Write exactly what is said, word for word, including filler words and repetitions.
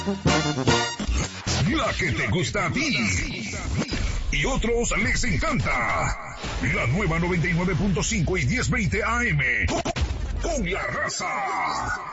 La que te gusta a ti y otros les encanta. La nueva noventa y nueve punto cinco y diez veinte A M con La Raza.